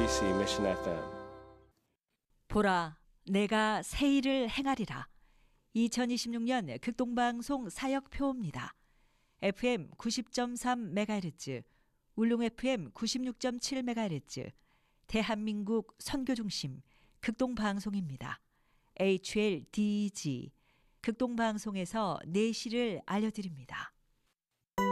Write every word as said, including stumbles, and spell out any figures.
케이비씨 Mission 에프엠. 보라, 내가 새 일을 행하리라. 이천이십육 년 극동방송 사역표입니다. 에프엠 구십 점 삼 메가헤르츠, 울릉 에프엠 구십육 점 칠 메가헤르츠, 대한민국 선교중심 극동방송입니다. 에이치엘디지 극동방송에서 내시를 알려드립니다.